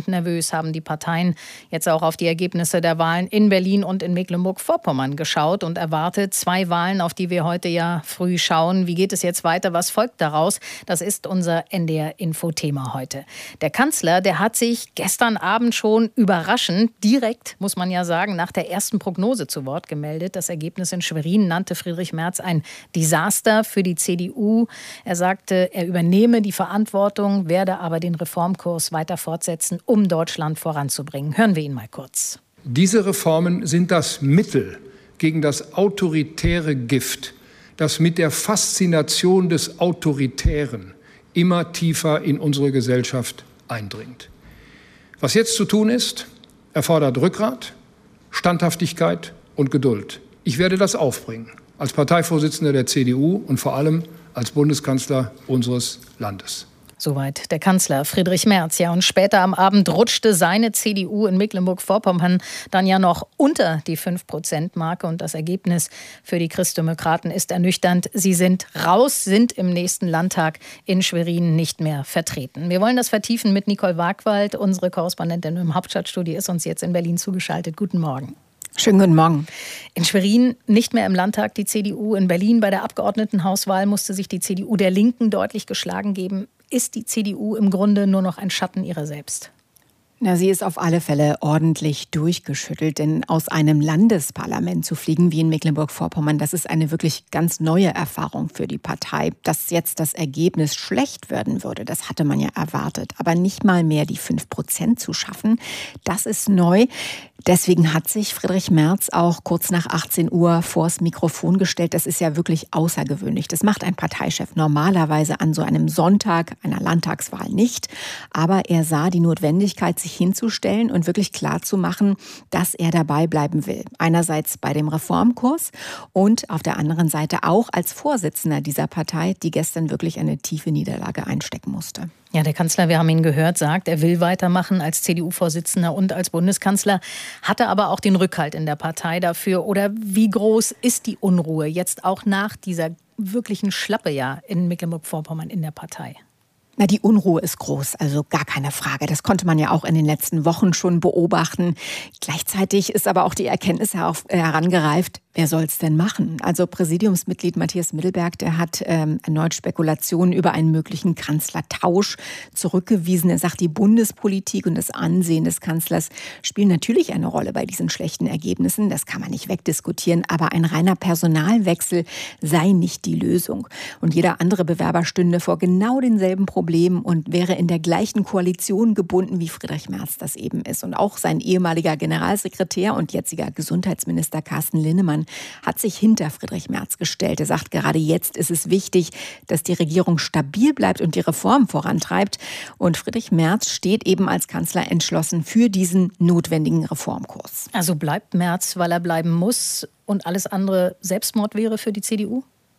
und nervös haben die Parteien jetzt auch auf die Ergebnisse der Wahlen in Berlin und in Mecklenburg-Vorpommern geschaut und erwartet 2 Wahlen, auf die wir heute ja früh schauen. Wie geht es jetzt weiter? Was folgt daraus? Das ist unser NDR-Info-Thema heute. Der Kanzler, der hat sich gestern Abend schon überraschend, direkt, muss man ja sagen, nach der ersten Prognose zu Wort gemeldet. Das Ergebnis in Schwerin nannte Friedrich Merz ein Desaster für die CDU. Er sagte, er übernehme die Verantwortung, werde aber den Reformkurs weiter fortsetzen, um Deutschland voranzubringen. Hören wir ihn mal kurz. Diese Reformen sind das Mittel gegen das autoritäre Gift, das mit der Faszination des Autoritären immer tiefer in unsere Gesellschaft eindringt. Was jetzt zu tun ist, erfordert Rückgrat, Standhaftigkeit und Geduld. Ich werde das aufbringen, als Parteivorsitzender der CDU und vor allem als Bundeskanzler unseres Landes. Soweit der Kanzler Friedrich Merz. Ja, und später am Abend rutschte seine CDU in Mecklenburg-Vorpommern dann ja noch unter die 5%-Marke. Und das Ergebnis für die Christdemokraten ist ernüchternd. Sie sind raus, sind im nächsten Landtag in Schwerin nicht mehr vertreten. Wir wollen das vertiefen mit Nicole Wagwald. Unsere Korrespondentin im Hauptstadtstudio ist uns jetzt in Berlin zugeschaltet. Guten Morgen. Schönen guten Morgen. In Schwerin nicht mehr im Landtag die CDU. In Berlin bei der Abgeordnetenhauswahl musste sich die CDU der Linken deutlich geschlagen geben. Ist die CDU im Grunde nur noch ein Schatten ihrer selbst? Na, sie ist auf alle Fälle ordentlich durchgeschüttelt, denn aus einem Landesparlament zu fliegen wie in Mecklenburg-Vorpommern, das ist eine wirklich ganz neue Erfahrung für die Partei. Dass jetzt das Ergebnis schlecht werden würde, das hatte man ja erwartet. Aber nicht mal mehr die 5% zu schaffen, das ist neu. Deswegen hat sich Friedrich Merz auch kurz nach 18 Uhr vors Mikrofon gestellt. Das ist ja wirklich außergewöhnlich. Das macht ein Parteichef normalerweise an so einem Sonntag einer Landtagswahl nicht. Aber er sah die Notwendigkeit, sich hinzustellen und wirklich klarzumachen, dass er dabei bleiben will. Einerseits bei dem Reformkurs und auf der anderen Seite auch als Vorsitzender dieser Partei, die gestern wirklich eine tiefe Niederlage einstecken musste. Ja, der Kanzler, wir haben ihn gehört, sagt, er will weitermachen als CDU-Vorsitzender und als Bundeskanzler, hatte aber auch den Rückhalt in der Partei dafür. Oder wie groß ist die Unruhe jetzt auch nach dieser wirklichen Schlappe ja in Mecklenburg-Vorpommern in der Partei? Na, die Unruhe ist groß, also gar keine Frage. Das konnte man ja auch in den letzten Wochen schon beobachten. Gleichzeitig ist aber auch die Erkenntnis herangereift, wer soll es denn machen? Also Präsidiumsmitglied Matthias Mittelberg, der hat erneut Spekulationen über einen möglichen Kanzlertausch zurückgewiesen. Er sagt, die Bundespolitik und das Ansehen des Kanzlers spielen natürlich eine Rolle bei diesen schlechten Ergebnissen. Das kann man nicht wegdiskutieren, aber ein reiner Personalwechsel sei nicht die Lösung. Und jeder andere Bewerber stünde vor genau denselben Problemen und wäre in der gleichen Koalition gebunden, wie Friedrich Merz das eben ist. Und auch sein ehemaliger Generalsekretär und jetziger Gesundheitsminister Carsten Linnemann hat sich hinter Friedrich Merz gestellt. Er sagt, gerade jetzt ist es wichtig, dass die Regierung stabil bleibt und die Reformen vorantreibt. Und Friedrich Merz steht eben als Kanzler entschlossen für diesen notwendigen Reformkurs. Also bleibt Merz, weil er bleiben muss und alles andere Selbstmord wäre für die CDU?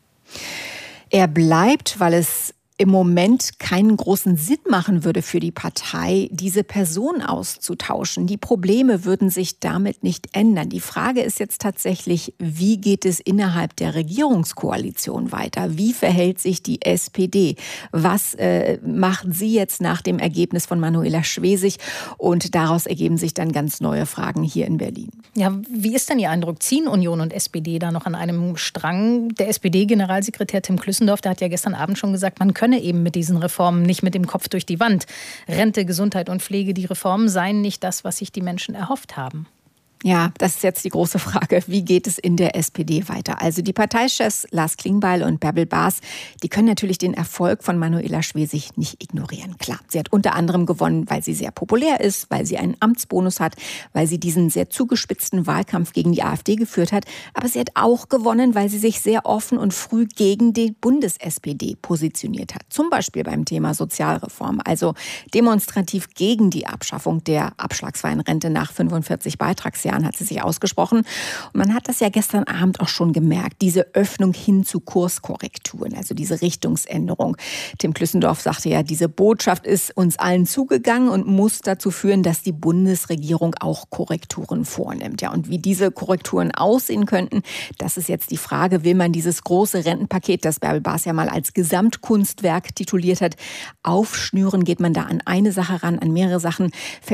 Er bleibt, weil es im Moment keinen großen Sinn machen würde für die Partei, diese Person auszutauschen. Die Probleme würden sich damit nicht ändern. Die Frage ist jetzt tatsächlich, wie geht es innerhalb der Regierungskoalition weiter? Wie verhält sich die SPD? Was macht sie jetzt nach dem Ergebnis von Manuela Schwesig? Und daraus ergeben sich dann ganz neue Fragen hier in Berlin. Ja, wie ist denn Ihr Eindruck? Ziehen Union und SPD da noch an einem Strang? Der SPD-Generalsekretär Tim Klüssendorf, der hat ja gestern Abend schon gesagt, man könne eben mit diesen Reformen nicht mit dem Kopf durch die Wand. Rente, Gesundheit und Pflege, die Reformen seien nicht das, was sich die Menschen erhofft haben. Ja, das ist jetzt die große Frage. Wie geht es in der SPD weiter? Also die Parteichefs Lars Klingbeil und Bärbel Baas, die können natürlich den Erfolg von Manuela Schwesig nicht ignorieren. Klar, sie hat unter anderem gewonnen, weil sie sehr populär ist, weil sie einen Amtsbonus hat, weil sie diesen sehr zugespitzten Wahlkampf gegen die AfD geführt hat. Aber sie hat auch gewonnen, weil sie sich sehr offen und früh gegen die Bundes-SPD positioniert hat. Zum Beispiel beim Thema Sozialreform, also demonstrativ gegen die Abschaffung der abschlagsfreien Rente nach 45 Beitragsjahren hat sie sich ausgesprochen. Und man hat das ja gestern Abend auch schon gemerkt, diese Öffnung hin zu Kurskorrekturen, also diese Richtungsänderung. Tim Klüssendorf sagte ja, diese Botschaft ist uns allen zugegangen und muss dazu führen, dass die Bundesregierung auch Korrekturen vornimmt. Ja, und wie diese Korrekturen aussehen könnten, das ist jetzt die Frage. Will man dieses große Rentenpaket, das Bärbel Baas ja mal als Gesamtkunstwerk tituliert hat, aufschnüren? Geht man da an eine Sache ran, an mehrere Sachen?